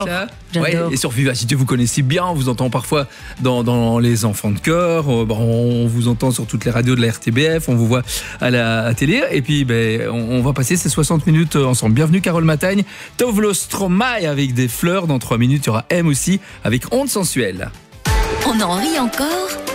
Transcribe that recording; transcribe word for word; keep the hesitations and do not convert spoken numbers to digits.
Ça, J'adore. ouais, et sur Vivacité, vous connaissez bien, on vous entend parfois dans, dans Les Enfants de Cœur, euh, bon, on vous entend sur toutes les radios de la R T B F, on vous voit à la à télé, et puis ben, on, on va passer ces soixante minutes ensemble. Bienvenue Carole Matagne, Tovlo Stromae avec des fleurs, dans trois minutes il y aura M aussi avec Onde sensuelle. On en rit encore